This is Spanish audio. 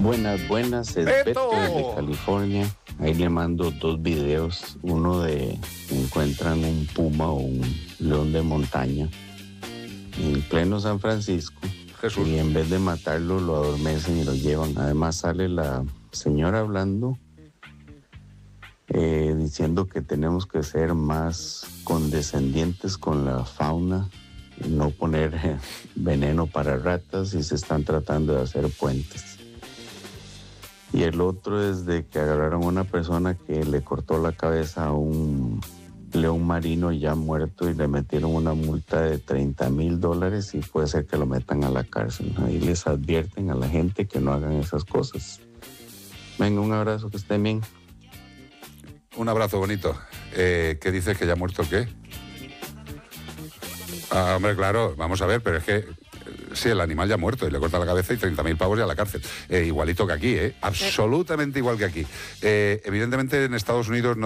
Buenas, es Beto de California. Ahí le mando 2 videos. Uno de encuentran un puma o un león de montaña en pleno San Francisco. Jesús. Y en vez de matarlo, lo adormecen y lo llevan. Además sale la señora hablando, diciendo que tenemos que ser más condescendientes con la fauna, no poner veneno para ratas, y se están tratando de hacer puentes. Y el otro es de que agarraron a una persona que le cortó la cabeza a un león marino ya muerto y le metieron una multa de $30,000 y puede ser que lo metan a la cárcel. Ahí les advierten a la gente que no hagan esas cosas. Venga, un abrazo, que estén bien. Un abrazo bonito. ¿Qué dices, que ya ha muerto qué? Ah, hombre, claro, vamos a ver, pero es que sí, el animal ya ha muerto y le corta la cabeza y 30.000 pavos y a la cárcel. Igualito que aquí, absolutamente igual que aquí. Evidentemente en Estados Unidos no